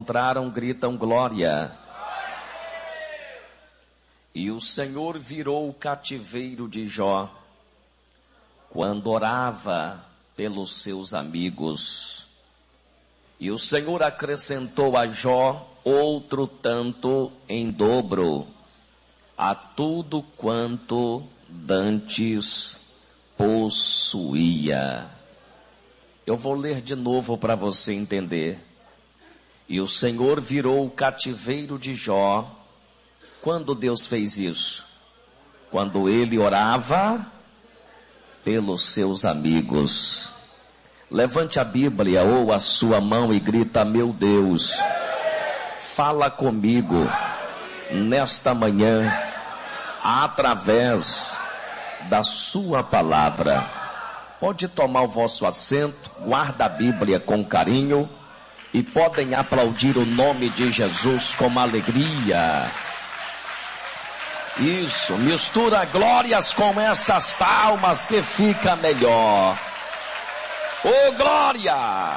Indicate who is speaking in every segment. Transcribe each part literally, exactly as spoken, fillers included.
Speaker 1: encontraram gritam glória. E o Senhor virou o cativeiro de Jó quando orava pelos seus amigos. E o Senhor acrescentou a Jó outro tanto em dobro a tudo quanto dantes possuía. Eu vou ler de novo para você entender. E o Senhor virou o cativeiro de Jó. Quando Deus fez isso? Quando ele orava pelos seus amigos. Levante a Bíblia ou a sua mão e grita: meu Deus, fala comigo nesta manhã, através da sua palavra. Pode tomar o vosso assento, guarda a Bíblia com carinho e podem aplaudir o nome de Jesus com alegria. Isso, mistura glórias com essas palmas que fica melhor. Ô glória!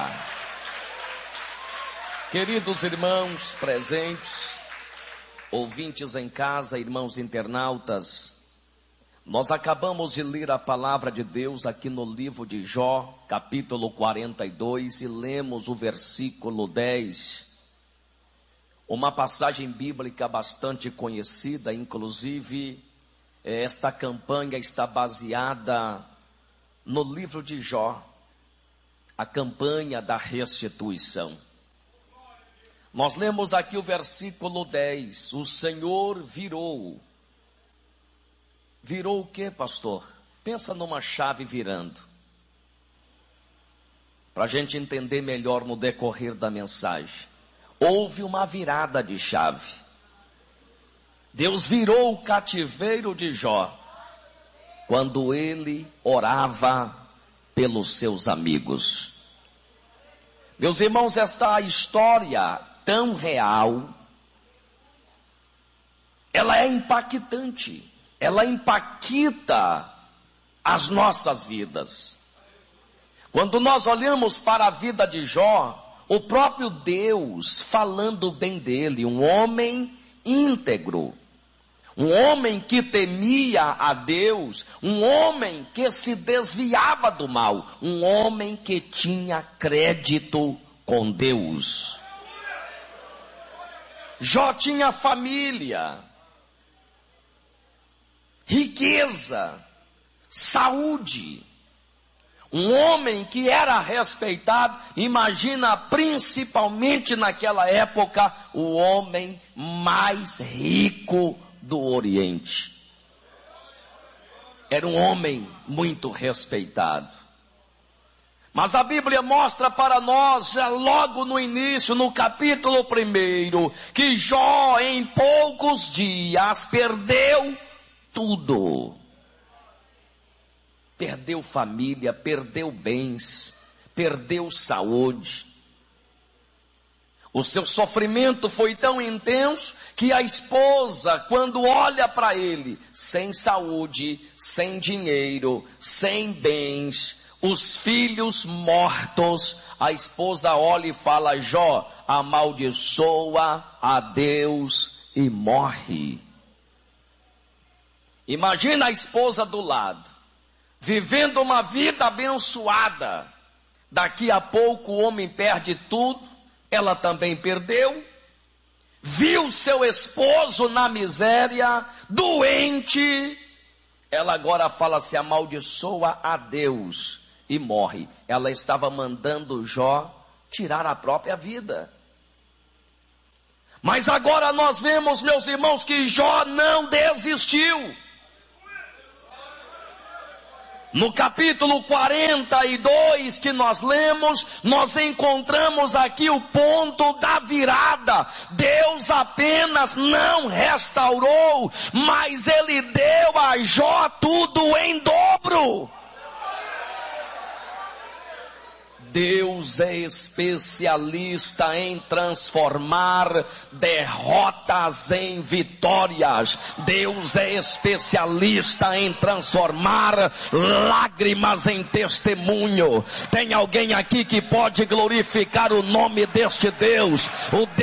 Speaker 1: Queridos irmãos presentes, ouvintes em casa, irmãos internautas, nós acabamos de ler a palavra de Deus aqui no livro de Jó, capítulo quarenta e dois, e lemos o versículo dez. Uma passagem bíblica bastante conhecida, inclusive esta campanha está baseada no livro de Jó, a campanha da restituição. Nós lemos aqui o versículo dez, o Senhor virou. Virou o que, pastor? Pensa numa chave virando. Para a gente entender melhor no decorrer da mensagem. Houve uma virada de chave. Deus virou o cativeiro de Jó quando ele orava pelos seus amigos. Meus irmãos, esta história tão real, ela é impactante, ela impacta as nossas vidas. Quando nós olhamos para a vida de Jó, o próprio Deus falando bem dele, um homem íntegro, um homem que temia a Deus, um homem que se desviava do mal, um homem que tinha crédito com Deus. Jó tinha família, riqueza, saúde. Um homem que era respeitado, imagina principalmente naquela época, o homem mais rico do Oriente. Era um homem muito respeitado. Mas a Bíblia mostra para nós, já logo no início, no capítulo primeiro, que Jó em poucos dias perdeu tudo. Perdeu família, perdeu bens, perdeu saúde. O seu sofrimento foi tão intenso que a esposa, quando olha para ele, sem saúde, sem dinheiro, sem bens, os filhos mortos, a esposa olha e fala: Jó, amaldiçoa a Deus e morre. Imagina a esposa do lado, vivendo uma vida abençoada. Daqui a pouco o homem perde tudo, ela também perdeu. Viu seu esposo na miséria, doente. Ela agora fala: se amaldiçoa a Deus e morre. Ela estava mandando Jó tirar a própria vida. Mas agora nós vemos, meus irmãos, que Jó não desistiu. No capítulo quarenta e dois que nós lemos, nós encontramos aqui o ponto da virada. Deus apenas não restaurou, mas Ele deu a Jó tudo em dobro. Deus é especialista em transformar derrotas em vitórias. Deus é especialista em transformar lágrimas em testemunho. Tem alguém aqui que pode glorificar o nome deste Deus? O